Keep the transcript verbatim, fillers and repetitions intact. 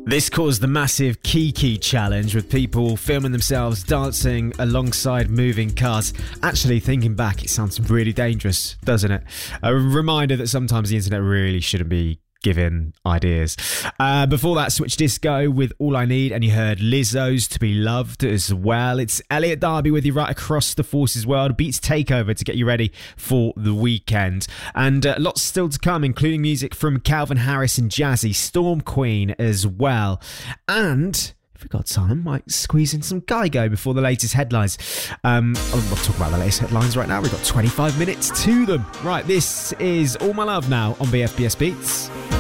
This caused the massive Kiki challenge, with people filming themselves dancing alongside moving cars. Actually, thinking back, it sounds really dangerous, doesn't it? A reminder that sometimes the internet really shouldn't be giving ideas. Uh, before that, Switch Disco with All I Need, and you heard Lizzo's To Be Loved as well. It's Elliot Darby with you right across the Forces world. Beats Takeover to get you ready for the weekend. And uh, lots still to come, including music from Calvin Harris and Jazzy, Storm Queen as well. And if we've got time, might squeeze in some Kygo before the latest headlines. Um, I'll talk about the latest headlines right now. We've got twenty-five minutes to them. Right, this is All My Love now on B F B S Beats.